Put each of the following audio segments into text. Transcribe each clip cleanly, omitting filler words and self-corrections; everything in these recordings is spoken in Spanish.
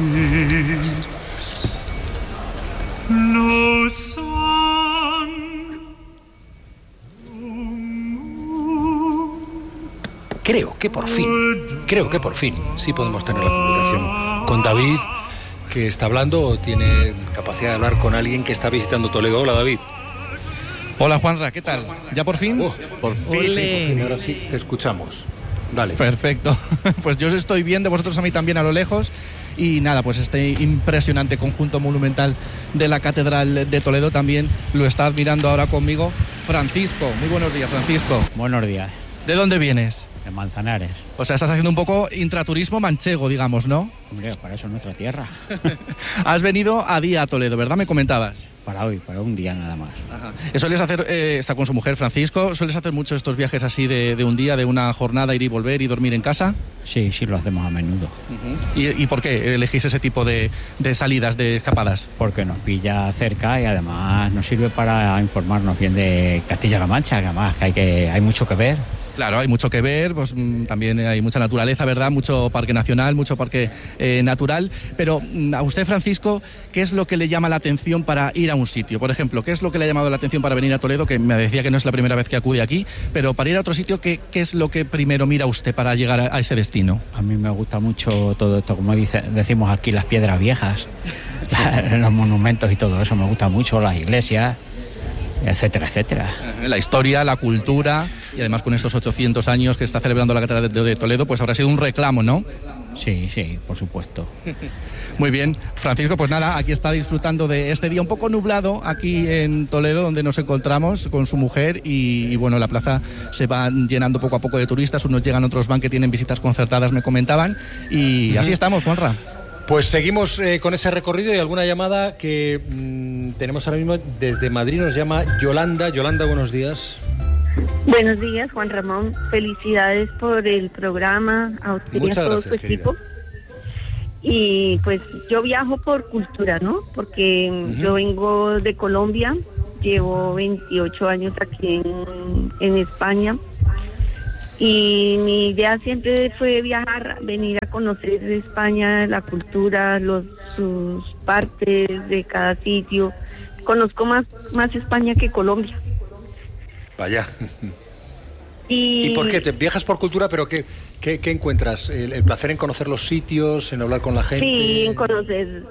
no son. Creo que por fin sí podemos tener la comunicación con David, que está hablando o tiene capacidad de hablar con alguien que está visitando Toledo. Hola, David. Hola, Juanra, ¿qué tal? ¿Ya por fin? Por fin, ahora sí te escuchamos. Dale. Perfecto. Pues yo os estoy viendo, vosotros a mí también a lo lejos. Y nada, pues este impresionante conjunto monumental de la Catedral de Toledo también lo está admirando ahora conmigo Francisco. Muy buenos días, Francisco. Buenos días. ¿De dónde vienes? De Manzanares. O sea, estás haciendo un poco intraturismo manchego, digamos, ¿no? Hombre, para eso es nuestra tierra. Has venido a día a Toledo, ¿verdad? Me comentabas. Para hoy, para un día nada más. Ajá. ¿Sueles hacer, está con su mujer Francisco, sueles hacer mucho estos viajes así de un día, de una jornada, ir y volver y dormir en casa? Sí, lo hacemos a menudo. ¿Y por qué elegís ese tipo de salidas, de escapadas? Porque nos pilla cerca y además nos sirve para informarnos bien de Castilla-La Mancha, que además hay mucho que ver. Claro, hay mucho que ver, pues también hay mucha naturaleza, ¿verdad? Mucho parque nacional, mucho parque natural. Pero a usted, Francisco, ¿qué es lo que le llama la atención para ir a un sitio? Por ejemplo, ¿qué es lo que le ha llamado la atención para venir a Toledo? Que me decía que no es la primera vez que acude aquí, pero para ir a otro sitio, ¿qué es lo que primero mira usted para llegar a ese destino? A mí me gusta mucho todo esto, como decimos aquí, las piedras viejas, los monumentos y todo eso, me gusta mucho, las iglesias, etcétera, etcétera. La historia, la cultura, y además con estos 800 años que está celebrando la Catedral de Toledo, pues habrá sido un reclamo, ¿no? Sí, por supuesto. Muy bien, Francisco, pues nada, aquí está disfrutando de este día un poco nublado aquí en Toledo, donde nos encontramos con su mujer y bueno, la plaza se va llenando poco a poco de turistas, unos llegan, otros van, que tienen visitas concertadas, me comentaban, y así estamos, Juanra. Pues seguimos con ese recorrido y alguna llamada que tenemos ahora mismo desde Madrid. Nos llama Yolanda. Yolanda, buenos días. Buenos días, Juan Ramón. Felicidades por el programa, a usted y a todo su equipo. Y pues yo viajo por cultura, ¿no? Porque yo vengo de Colombia, llevo 28 años aquí en España. Y mi idea siempre fue viajar, venir a conocer España, la cultura, sus partes de cada sitio. Conozco más España que Colombia. Vaya. ¿Y por qué? ¿Te viajas por cultura, pero qué encuentras? ¿El placer en conocer los sitios, en hablar con la gente? Sí, en conocer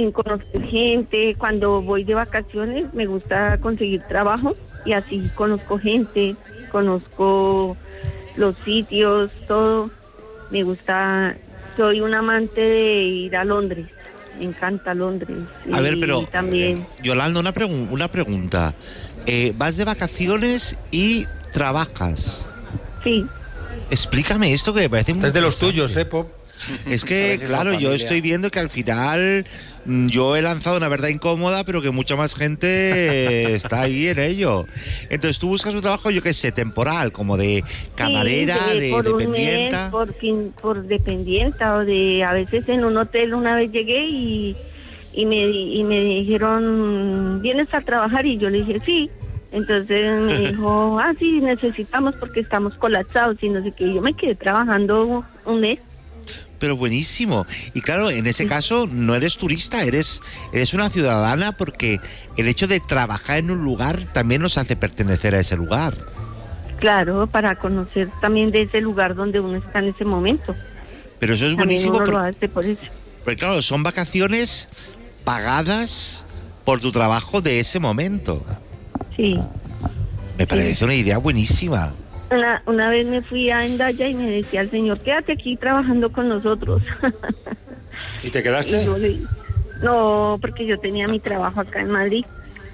gente. Cuando voy de vacaciones me gusta conseguir trabajo y así conozco gente, conozco los sitios, todo. Me gusta, soy un amante de ir a Londres, me encanta Londres. A ver, pero también. Yolanda, una pregunta. Vas de vacaciones y trabajas. Sí. Explícame esto, que me parece muy interesante. Es de los tuyos, Pop. Es que, claro, yo estoy viendo que al final yo he lanzado una verdad incómoda, pero que mucha más gente está ahí en ello. Entonces tú buscas un trabajo, yo qué sé, temporal, como de camarera, sí, de por dependienta. Un mes, por dependienta, o de a veces en un hotel. Una vez llegué y me dijeron, ¿vienes a trabajar? Y yo le dije, sí. Entonces me dijo, sí, necesitamos porque estamos colapsados y no sé qué. Yo me quedé trabajando un mes. Pero buenísimo. Y claro, en ese caso no eres turista, eres una ciudadana, porque el hecho de trabajar en un lugar también nos hace pertenecer a ese lugar. Claro, para conocer también de ese lugar donde uno está en ese momento. Pero eso es buenísimo. Uno lo hace por eso. Porque claro, son vacaciones pagadas por tu trabajo de ese momento. Sí. Me parece una idea buenísima. Una vez me fui a Endaya y me decía el señor, quédate aquí trabajando con nosotros. ¿Y te quedaste? No, porque yo tenía mi trabajo acá en Madrid.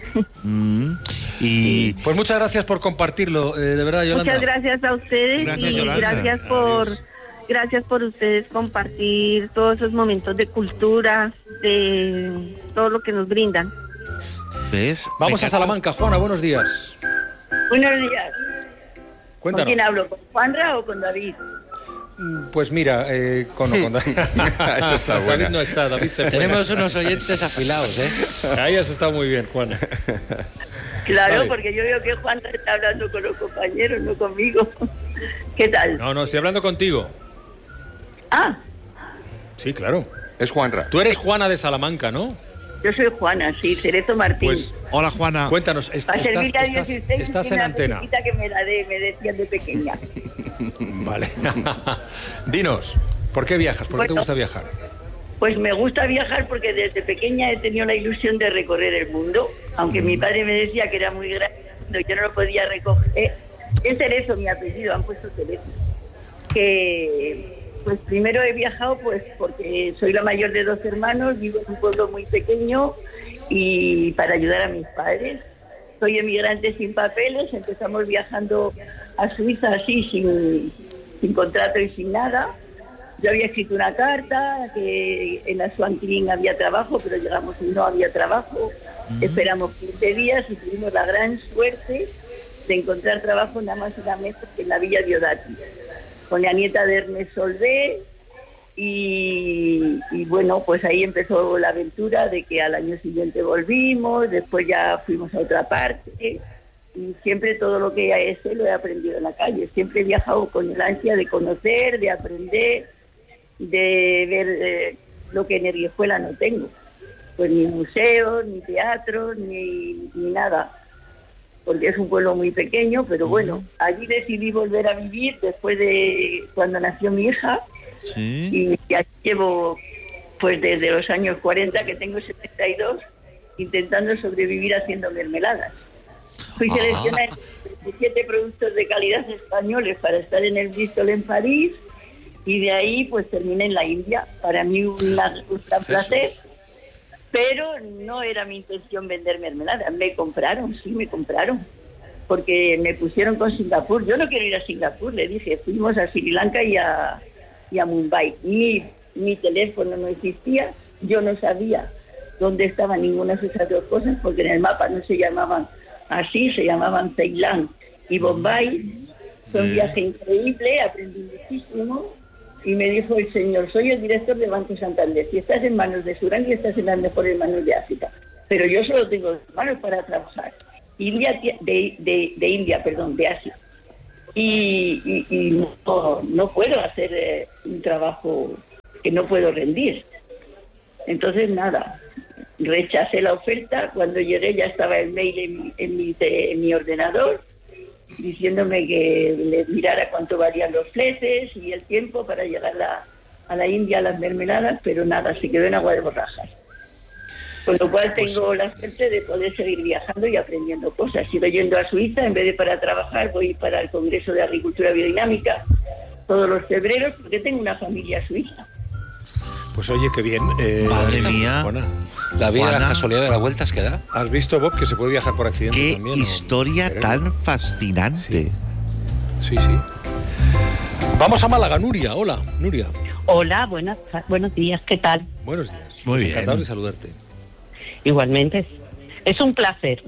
Y pues muchas gracias por compartirlo, de verdad, Yolanda. Muchas gracias a ustedes. Gracias, y Yolanda. gracias por ustedes compartir todos esos momentos de cultura, de todo lo que nos brindan. ¿Ves? Vamos a Salamanca. Juana, buenos días. Buenos días. Cuéntanos. ¿Con quién hablo? ¿Con Juanra o con David? Pues mira, con David. Eso está bueno. David no está, David se fue. Tenemos unos oyentes afilados, Ahí has estado muy bien, Juana. Claro, Vale. porque yo veo que Juanra está hablando con los compañeros, no conmigo. ¿Qué tal? No, estoy hablando contigo. Ah, Sí, claro. Es Juanra. Tú eres Juana de Salamanca, ¿no? Yo soy Juana, sí, Cerezo Martín. Pues, hola, Juana. Cuéntanos, estás en antena. Que me decían de pequeña. Vale. Dinos, ¿por qué viajas? ¿Por qué te gusta viajar? Pues me gusta viajar porque desde pequeña he tenido la ilusión de recorrer el mundo. Aunque mi padre me decía que era muy grande, yo no lo podía recoger. Es Cerezo mi apellido, han puesto Cerezo. Que... Pues primero he viajado pues porque soy la mayor de 2 hermanos, vivo en un pueblo muy pequeño y para ayudar a mis padres. Soy emigrante sin papeles, empezamos viajando a Suiza así, sin contrato y sin nada. Yo había escrito una carta, que en la Swan King había trabajo, pero llegamos y no había trabajo. Esperamos 15 días y tuvimos la gran suerte de encontrar trabajo nada más y nada menos que en la Villa Diodati, con la nieta de Ernest Solvé, y bueno, pues ahí empezó la aventura de que al año siguiente volvimos, después ya fuimos a otra parte, y siempre todo lo que sé lo he aprendido en la calle, siempre he viajado con el ansia de conocer, de aprender, de ver lo que en Erguijuela no tengo, pues ni museos, ni teatro, ni nada, porque es un pueblo muy pequeño, pero bueno, allí decidí volver a vivir después de cuando nació mi hija. Sí. Y ya llevo, pues desde los años 40, que tengo 72, intentando sobrevivir haciendo mermeladas. Fui seleccionada en 17 productos de calidad españoles para estar en el Bristol en París, y de ahí pues terminé en la India. Para mí un gran placer. Pero no era mi intención vender mermelada. Me compraron, porque me pusieron con Singapur. Yo no quiero ir a Singapur, le dije. Fuimos a Sri Lanka y a Mumbai. Mi teléfono no existía, yo no sabía dónde estaba ninguna de esas 2 cosas, porque en el mapa no se llamaban así, se llamaban Ceilán y Bombay. Fue un viaje increíble, aprendí muchísimo. Y me dijo el señor, soy el director de Banco Santander, si estás en manos de Sudán y estás en las mejores manos de África, pero yo solo tengo manos para trabajar. De Asia. Y no puedo hacer un trabajo que no puedo rendir. Entonces nada, rechacé la oferta. Cuando llegué ya estaba el mail en mi ordenador, diciéndome que le mirara cuánto valían los fletes y el tiempo para llegar a la India a las mermeladas, pero nada, se quedó en agua de borrajas. Con lo cual tengo la suerte de poder seguir viajando y aprendiendo cosas. Sigo yendo a Suiza, en vez de para trabajar, voy para el Congreso de Agricultura Biodinámica todos los febreros, porque tengo una familia suiza. Pues oye, qué bien. Madre mía. Juana. La vida, la casualidad de las vueltas que da. ¿Has visto, Bob, que se puede viajar por accidente qué también? Qué historia tan fascinante. Sí. Vamos a Málaga, Nuria. Hola, Nuria. Hola, buenos días, ¿qué tal? Buenos días. Muy bien. Encantado de saludarte. Igualmente, es un placer.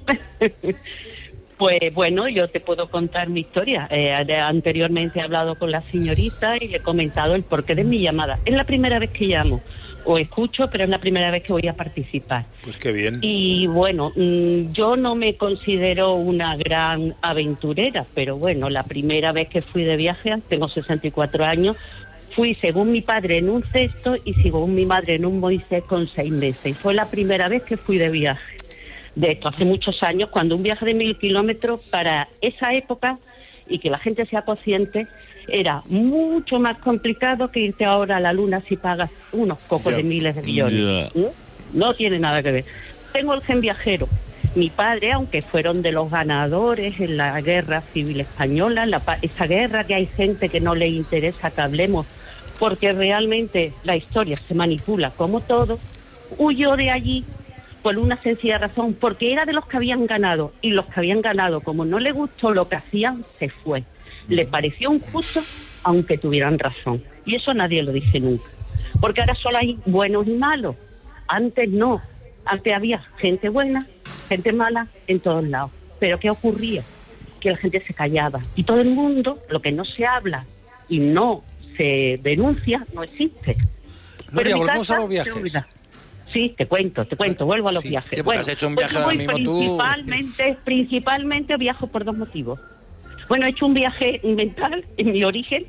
Pues bueno, yo te puedo contar mi historia. Anteriormente he hablado con la señorita y le he comentado el porqué de mi llamada. Es la primera vez que llamo, o escucho, pero es la primera vez que voy a participar. Pues qué bien. Y bueno, yo no me considero una gran aventurera, pero bueno, la primera vez que fui de viaje, tengo 64 años, fui según mi padre en un cesto y según mi madre en un Moisés con 6 meses. Y fue la primera vez que fui de viaje. De esto hace muchos años, cuando un viaje de 1000 kilómetros para esa época, y que la gente sea consciente, era mucho más complicado que irte ahora a la luna si pagas unos pocos de miles de millones. No tiene nada que ver. Tengo el gen viajero. Mi padre, aunque fueron de los ganadores en la guerra civil española, esa guerra que hay gente que no le interesa que hablemos, porque realmente la historia se manipula como todo, huyó de allí por una sencilla razón, porque era de los que habían ganado, y los que habían ganado, como no le gustó lo que hacían, se fue. Le pareció injusto, aunque tuvieran razón. Y eso nadie lo dice nunca. Porque ahora solo hay buenos y malos. Antes no. Antes había gente buena, gente mala, en todos lados. Pero ¿qué ocurría? Que la gente se callaba. Y todo el mundo, lo que no se habla y no se denuncia, no existe. Nuria, volvemos a los viajes. Sí, te cuento, vuelvo a los viajes. Sí, bueno, has hecho un viaje pues ahora mismo principalmente viajo por 2 motivos. Bueno, he hecho un viaje mental en mi origen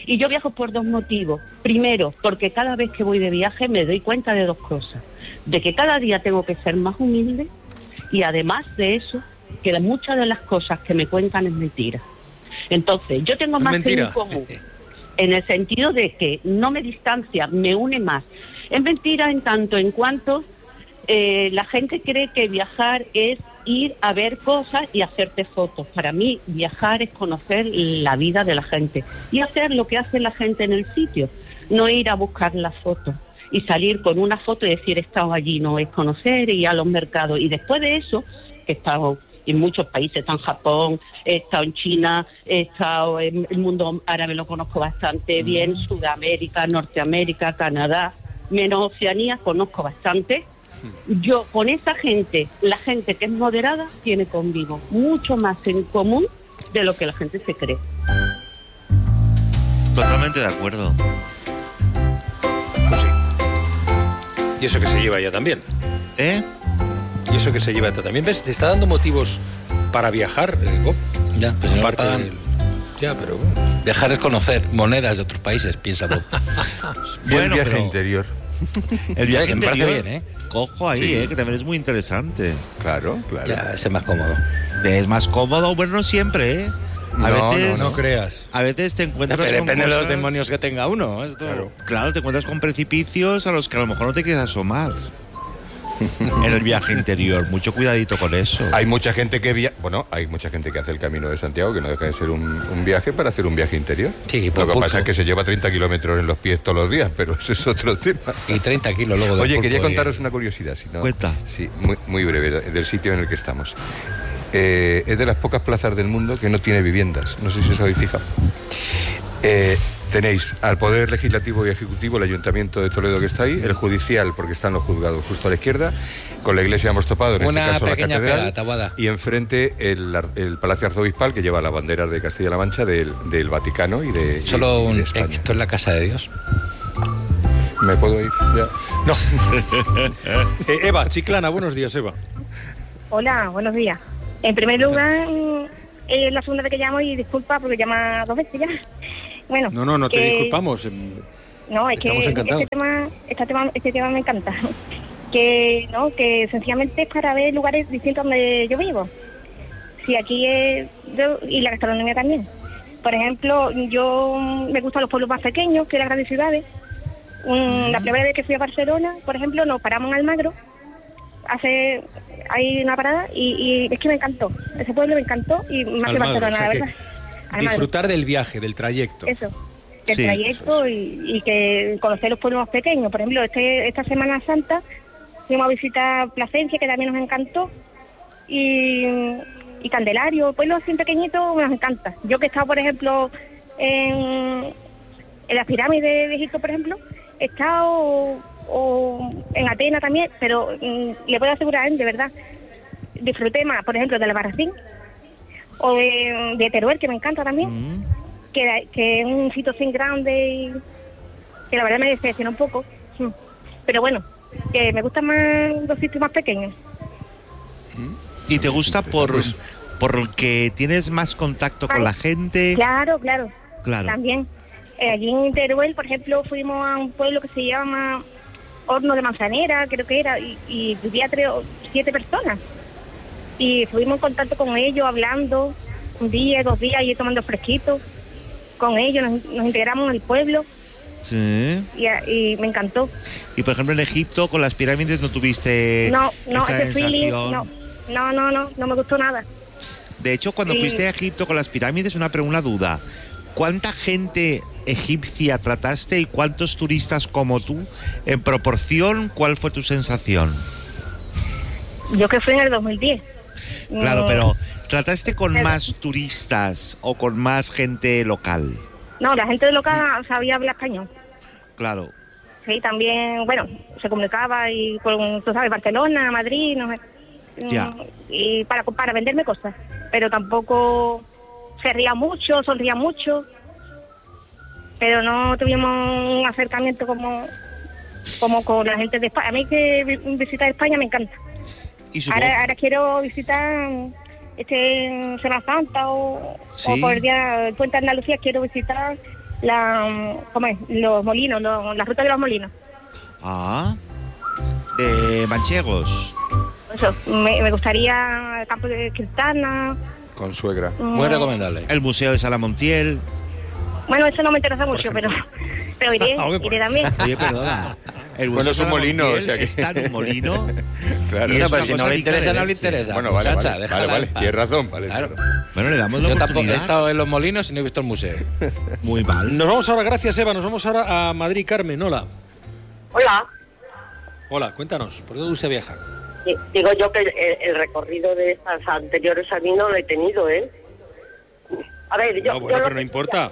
Y yo viajo por 2 motivos. Primero, porque cada vez que voy de viaje me doy cuenta de 2 cosas. De que cada día tengo que ser más humilde y además de eso, que muchas de las cosas que me cuentan es mentira. Entonces, yo tengo más en común en el sentido de que no me distancia, me une más. Es mentira en tanto en cuanto la gente cree que viajar es ir a ver cosas y hacerte fotos. Para mí, viajar es conocer la vida de la gente y hacer lo que hace la gente en el sitio, no ir a buscar las fotos y salir con una foto y decir he estado allí. No, es conocer y ir a los mercados. Y después de eso, que he estado en muchos países, he estado en Japón, he estado en China, he estado en el mundo árabe, lo conozco bastante bien, Sudamérica, Norteamérica, Canadá, menos Oceanía, conozco bastante. Yo con esa gente, la gente que es moderada, tiene conmigo mucho más en común de lo que la gente se cree. Totalmente de acuerdo. Pues sí. Y eso que se lleva ya también. Y eso que se lleva ya también. ¿Ves? Te está dando motivos para viajar, Bob. Ya, pues no parte pagan. Ya, pero Viajar es conocer monedas de otros países, piensa Bob. Bueno, el viaje interior. El viaje me parece interior, bien, cojo ahí, Sí. Que también es muy interesante. Claro. Ya, ese es más cómodo. Es más cómodo, bueno, no siempre, A veces, no creas. A veces te encuentras Pero con depende de los cosas- demonios que tenga uno. Esto. Claro, te encuentras con precipicios a los que a lo mejor no te quieres asomar. En el viaje interior, mucho cuidadito con eso. Hay mucha gente que hay mucha gente que hace el Camino de Santiago, que no deja de ser un viaje para hacer un viaje interior. Sí, Lo que pasa es que se lleva 30 kilómetros en los pies todos los días, pero eso es otro tema. Y 30 kilos luego de Oye, pulpo quería y- contaros una curiosidad. Si no, Cuenta. Sí, muy breve, del sitio en el que estamos. Es de las pocas plazas del mundo que no tiene viviendas. No sé si os habéis fijado. Tenéis al Poder Legislativo y Ejecutivo, el Ayuntamiento de Toledo que está ahí, el Judicial, porque están los juzgados justo a la izquierda, con la iglesia hemos topado, en Una este caso la pequeña catedral, pega, Taboada. y enfrente el Palacio Arzobispal, que lleva las banderas de Castilla-La Mancha, del Vaticano y de Solo y de España. esto es la casa de Dios. ¿Me puedo ir? Ya. No. Eva, Chiclana, buenos días, Eva. Hola, buenos días. En primer lugar, es la segunda vez que llamo y disculpa porque llama 2 veces ya. Bueno, No te que- disculpamos. No, es Estamos que encantados. este tema me encanta. Que sencillamente es para ver lugares distintos donde yo vivo. Sí, aquí y la gastronomía también. Por ejemplo, yo me gustan los pueblos más pequeños que las grandes ciudades. La primera vez que fui a Barcelona, por ejemplo, nos paramos en Almagro. Hay una parada y es que me encantó. Ese pueblo me encantó y más que Almagro, Barcelona, o sea la que verdad. Almagro. disfrutar del viaje, del trayecto. Eso, del Sí, trayecto y que conocer los pueblos más pequeños. Por ejemplo, esta Semana Santa fuimos a visitar Plasencia, que también nos encantó, y Candelario, pueblos así pequeñitos, nos encanta. Yo que he estado, por ejemplo, en las pirámides de Egipto, por ejemplo, he estado o en Atenas también, pero le puedo asegurar, de verdad, disfruté más, por ejemplo, del Albarracín o de Teruel, que me encanta también, que es un sitio sin grande y que la verdad me decepciona un poco, pero bueno, que me gustan más los sitios más pequeños. ¿Y te gusta porque tienes más contacto con la gente? Claro. Claro. También. Allí en Teruel, por ejemplo, fuimos a un pueblo que se llama Horno de Manzanera, creo que era, y vivía 7 personas. Y estuvimos en contacto con ellos, hablando un día, 2 días, y tomando fresquito con ellos, nos integramos en el pueblo. Sí. Y me encantó. Y por ejemplo en Egipto con las pirámides no tuviste No, esa ese feeling, sensación. no me gustó nada. De hecho, cuando Sí. fuiste a Egipto con las pirámides, una duda. ¿Cuánta gente egipcia trataste y cuántos turistas como tú? En proporción, ¿cuál fue tu sensación? Yo que fui en el 2010. Claro, pero ¿trataste con más turistas o con más gente local? No, la gente local sabía hablar español. Claro. Sí, también, bueno, se comunicaba y con, tú sabes, Barcelona, Madrid, no sé. Ya. Y para venderme cosas. Pero tampoco se ría mucho, sonría mucho. Pero no tuvimos un acercamiento como con la gente de España. A mí que visitar España me encanta. ¿Y ahora quiero visitar Semana Santa o por el día del Puente de Andalucía, quiero visitar ¿cómo es? Los molinos, la ruta de los molinos. Ah, de manchegos. Eso, me gustaría el campo de Quintana. Con suegra. Muy recomendable. El Museo de Salamontiel. Bueno, eso no me interesa mucho, pero iré también. Oye, perdona. Bueno, es un molino, o sea que... Está en un molino. Claro. No, pero si no le interesa, no le interesa. Bueno, muchacha, vale, déjala. vale, tienes razón, vale. Claro. Bueno, le damos la Yo tampoco oportunidad. he estado en los molinos y no he visto el museo. Muy mal. Nos vamos ahora, gracias Eva, nos vamos ahora a Madrid. Carmen, hola. Hola. Hola, cuéntanos, ¿por dónde usted viaja? Digo yo que el recorrido de estas anteriores a mí no lo he tenido, ¿eh? A ver, yo... No, bueno, pero no importa.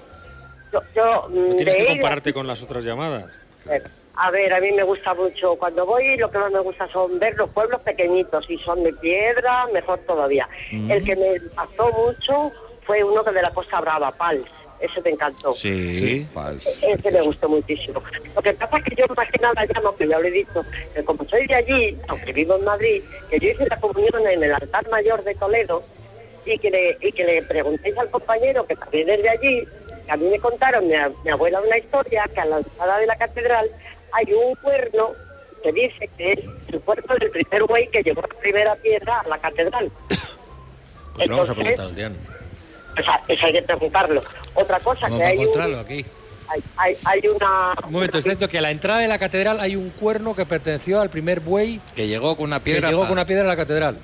No tienes que compararte con las otras llamadas. A ver, a mí me gusta mucho. Cuando voy, lo que más me gusta son ver los pueblos pequeñitos. Si son de piedra, mejor todavía. El que me impactó mucho fue uno que de la Costa Brava, Pals. Ese me encantó. Sí, Pals. Ese me gustó muchísimo. Lo que pasa es que yo más que nada llamo, que ya lo he dicho, que como soy de allí, aunque vivo en Madrid, que yo hice la comunión en el altar mayor de Toledo y que le preguntéis al compañero que también es de allí, que a mí me contaron, mi abuela, una historia, que a la entrada de la catedral hay un cuerno que dice que es el cuerno del primer güey que llevó la primera piedra a la catedral. Pues lo vamos a preguntar al Diana. O sea, eso hay que preguntarlo. Otra cosa, Vamos que a hay encontrarlo aquí. hay una... Un momento, es cierto que a la entrada de la catedral hay un cuerno que perteneció al primer buey Que llegó con una que piedra. llegó con una piedra a la catedral.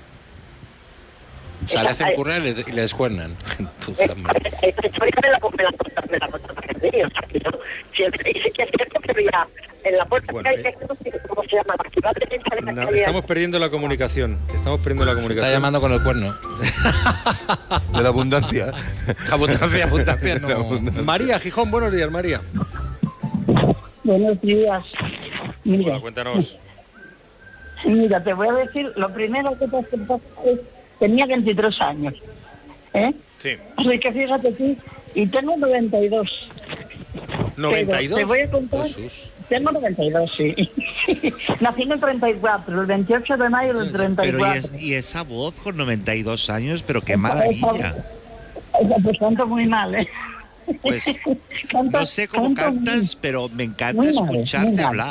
O sea, le hacen currar y le descuernan. Esta historia me la contó para mí, o sea, que yo siempre dice que es cierto que veía en la puerta Bueno, que hay, ¿cómo se llama? La ciudad derecha de la No, calle. estamos perdiendo la comunicación. Está llamando con el cuerno. De la abundancia. Abundancia, no. La abundancia. María Gijón, buenos días, María. Buenos días. Mira, Hola, cuéntanos. mira, te voy a decir, lo primero que pasa es, tenía 23 años, ¿eh? Sí. Así que fíjate tú, y tengo 92. Pero te voy a contar, Jesús. tengo 92, sí. Nací en el 34, el 28 de mayo del 34. Pero y esa voz con 92 años, pero qué maravilla. Pues canto muy mal, ¿eh? Pues no sé cómo cantas, pero me encanta escucharte hablar.